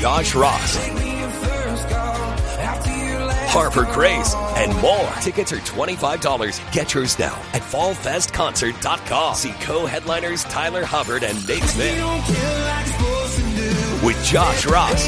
Josh Ross, Harper Grace, and more. Tickets are $25. Get yours now at fallfestconcert.com. See co-headliners Tyler Hubbard and Nate Smith with Josh Ross,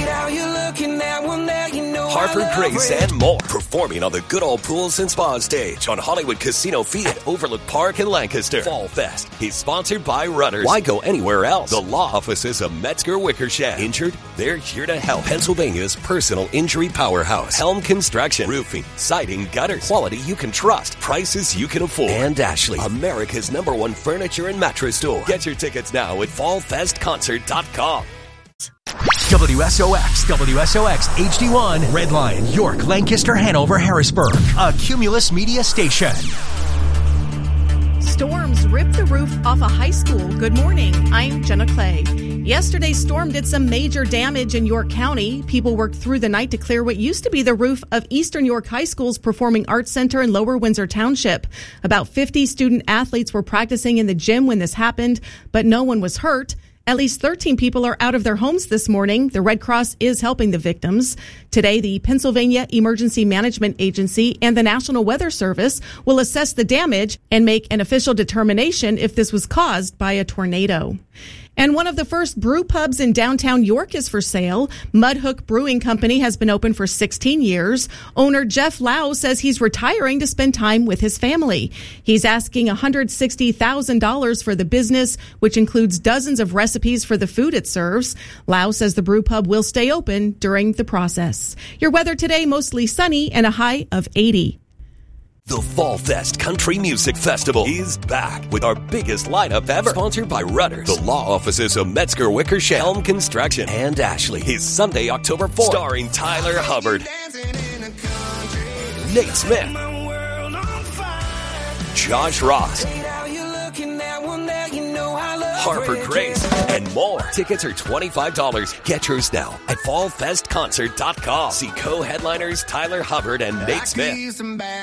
Harper Grace, and more. Performing on the Good Old Pools and Spa stage on Hollywood Casino Field at Overlook Park in Lancaster. Fall Fest is sponsored by Rudders. Why go anywhere else? The law offices of Metzger Wickersham. Injured? They're here to help. Pennsylvania's personal injury powerhouse. Helm Construction. Roofing, siding, gutters. Quality you can trust. Prices you can afford. And Ashley, America's #1 furniture and mattress store. Get your tickets now at fallfestconcert.com. WSOX, HD1, Redline, York, Lancaster, Hanover, Harrisburg. A Cumulus Media station. Storms ripped the roof off a high school. Good morning. I'm Jenna Clay. Yesterday's storm did some major damage in York County. People worked through the night to clear what used to be the roof of Eastern York High School's Performing Arts Center in Lower Windsor Township. About 50 student athletes were practicing in the gym when this happened, but no one was hurt. At least 13 people are out of their homes this morning. The Red Cross is helping the victims. Today, the Pennsylvania Emergency Management Agency and the National Weather Service will assess the damage and make an official determination if this was caused by a tornado. And one of the first brew pubs in downtown York is for sale. Mudhook Brewing Company has been open for 16 years. Owner Jeff Lau says he's retiring to spend time with his family. He's asking $160,000 for the business, which includes dozens of recipes for the food it serves. Lau says the brew pub will stay open during the process. Your weather today, mostly sunny and a high of 80. The Fall Fest Country Music Festival is back with our biggest lineup ever. Sponsored by Rudders, the law offices of Metzger Wickersham, Helm Construction, and Ashley. Is Sunday, October 4th. Starring Tyler Hubbard, Nate Smith, Josh Ross, Harper Grace, and more. Tickets are $25. Get yours now at fallfestconcert.com. See co-headliners Tyler Hubbard and Nate Smith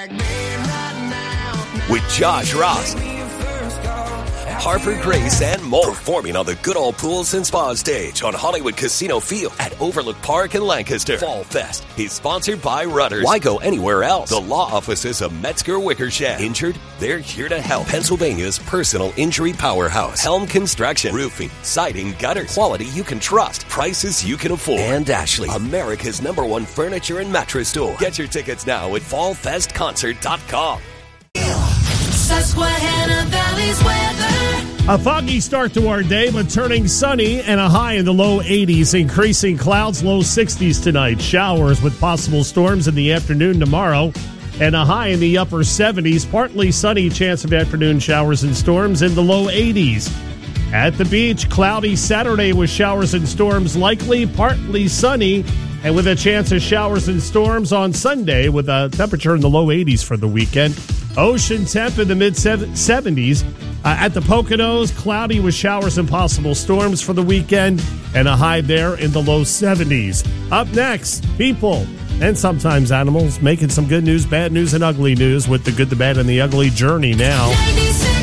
with Josh Ross, Harper Grace, and more. Performing on the Good Old Pools and Spa stage on Hollywood Casino Field at Overlook Park in Lancaster. Fall Fest is sponsored by Rudders. Why go anywhere else? The law offices of Metzger Wickersham. Injured? They're here to help. Pennsylvania's personal injury powerhouse. Helm Construction. Roofing, siding, gutters. Quality you can trust. Prices you can afford. And Ashley, America's #1 furniture and mattress store. Get your tickets now at fallfestconcert.com. Susquehanna Valley's weather. A foggy start to our day, but turning sunny and a high in the low 80s. Increasing clouds, low 60s tonight. Showers with possible storms in the afternoon tomorrow. And a high in the upper 70s. Partly sunny, chance of afternoon showers and storms in the low 80s. At the beach, cloudy Saturday with showers and storms likely. Partly sunny and with a chance of showers and storms on Sunday with a temperature in the low 80s for the weekend. Ocean temp in the mid-70s. At the Poconos, cloudy with showers and possible storms for the weekend, and a high there in the low 70s. Up next, people and sometimes animals making some good news, bad news, and ugly news with the good, the bad, and the ugly journey now.